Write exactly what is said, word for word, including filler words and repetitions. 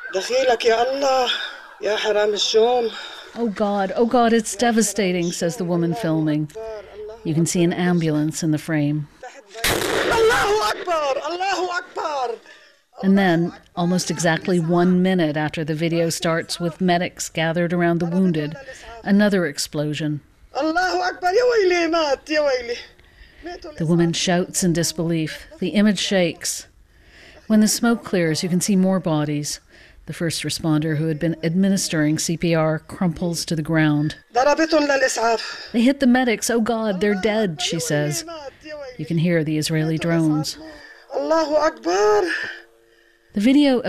دخيلك يا الله يا حرام الشوم. Oh God, oh God, it's devastating, says the woman filming. You can see an ambulance in the frame. Allahu Akbar, Allahu Akbar. And then, almost exactly one minute after the video starts with medics gathered around the wounded, another explosion. Allahu Akbar, ya wayli, mat, ya wayli. The woman shouts in disbelief. The image shakes. When the smoke clears, you can see more bodies. The first responder who had been administering C P R crumples to the ground. They hit the medics. Oh God, they're dead, she says. You can hear the Israeli drones. Allahu Akbar. The video